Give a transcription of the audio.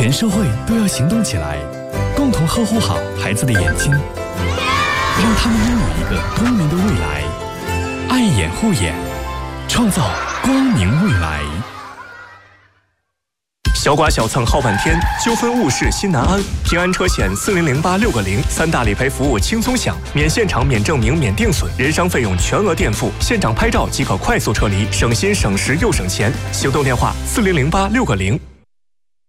全社会都要行动起来，共同呵护好孩子的眼睛，让他们拥有一个光明的未来。爱眼护眼，创造光明未来。 小剐小蹭耗半天，纠纷误事心难安。平安车险4008-6个0，三大理赔服务轻松享，免现场、免证明、免定损，人伤费用全额垫付，现场拍照即可快速撤离，省心省时又省钱。行动电话4008-6个0。